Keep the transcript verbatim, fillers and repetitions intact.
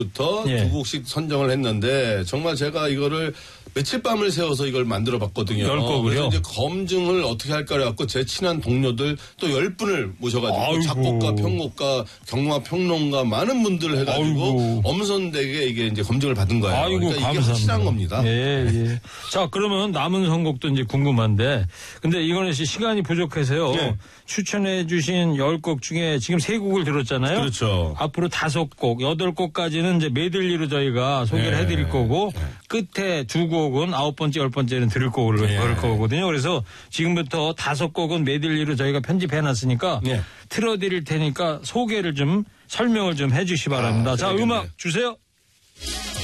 부터 예. 두 곡씩 선정을 했는데 정말 제가 이거를 며칠 밤을 새워서 이걸 만들어 봤거든요. 열 곡을요? 그래서 이제 검증을 어떻게 할까를 갖고 제 친한 동료들 또 열 분을 모셔가지고 아이고. 작곡가, 평곡가, 경마 평론가 많은 분들을 해가지고 아이고. 엄선되게 이게 이제 검증을 받은 거예요. 아이고, 그러니까 이게 감사합니다. 확실한 겁니다. 예, 예. 자, 그러면 남은 선곡도 이제 궁금한데, 근데 이거는 시간이 부족해서요. 네. 추천해주신 열 곡 중에 지금 세 곡을 들었잖아요. 그렇죠. 앞으로 다섯 곡, 여덟 곡까지는 이제 메들리로 저희가 소개를 네. 해드릴 거고, 끝에 두 곡은 아홉 번째, 열 번째는 들을 곡을 네. 걸을 거거든요. 그래서 지금부터 다섯 곡은 메들리로 저희가 편집해놨으니까 네. 틀어드릴 테니까 소개를 좀 설명을 좀 해주시 기 바랍니다. 아, 자, 그러겠네요. 음악 주세요.